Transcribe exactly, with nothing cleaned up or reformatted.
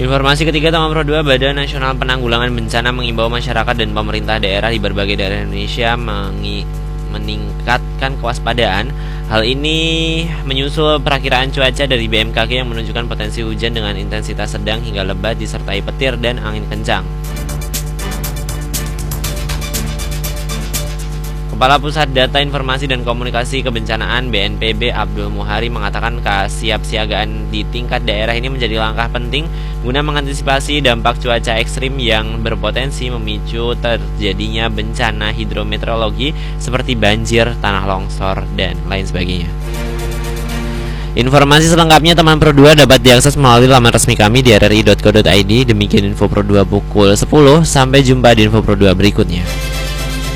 Informasi ketiga, teman Pro dua, Badan Nasional Penanggulangan Bencana mengimbau masyarakat dan pemerintah daerah di berbagai daerah Indonesia mengi meningkatkan kewaspadaan. Hal ini menyusul perakiraan cuaca dari B M K G yang menunjukkan potensi hujan dengan intensitas sedang hingga lebat disertai petir dan angin kencang. Kepala Pusat Data Informasi dan Komunikasi Kebencanaan B N P B Abdul Muhari mengatakan kesiapsiagaan di tingkat daerah ini menjadi langkah penting guna mengantisipasi dampak cuaca ekstrim yang berpotensi memicu terjadinya bencana hidrometeorologi seperti banjir, tanah longsor, dan lain sebagainya. Informasi selengkapnya teman Pro dua dapat diakses melalui laman resmi kami di r r i dot co dot i d. Demikian info Pro dua pukul sepuluh, sampai jumpa di info Pro dua berikutnya.